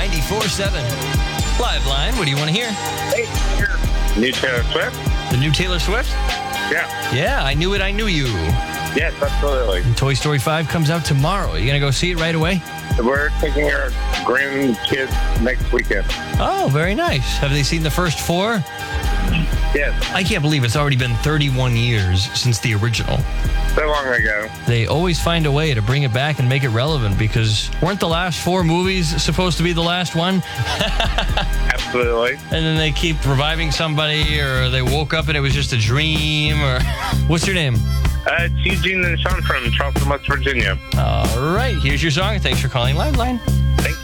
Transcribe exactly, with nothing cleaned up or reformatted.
ninety-four point seven. Live line, what do you want to hear? Hey, here. New Taylor Swift? The new Taylor Swift? Yeah. Yeah, I Knew It, I Knew You. Yes, absolutely. And Toy Story five comes out tomorrow. Are you going to go see it right away? We're taking our grandkids next weekend. Oh, very nice. Have they seen the first four? Yes. I can't believe it's already been thirty-one years since the original. So long ago. They always find a way to bring it back and make it relevant because weren't the last four movies supposed to be the last one? Absolutely. And then they keep reviving somebody, or they woke up and it was just a dream, or... What's your name? Uh, it's Eugene and Sean from Charleston, West Virginia. All right, here's your song. Thanks for calling Liveline. Thank you.